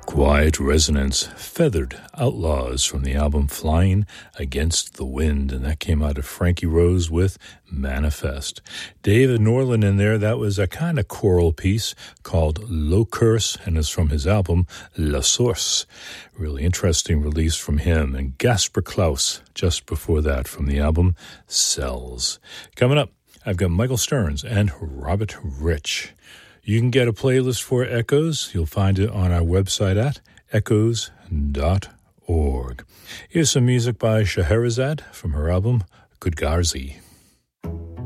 Quiet Resonance, Feathered Outlaws from the album Flying Against the Wind, and that came out of Frankie Rose with Manifest. David Norland in there, that was a kind of choral piece called Low Curse, and it's from his album La Source. Really interesting release from him. And Gasper Klaus, just before that, from the album Cells. Coming up, I've got Michael Stearns and Robert Rich. You can get a playlist for Echoes. You'll find it on our website at echoes.org. Here's some music by Scheherazade from her album Gudgarzi.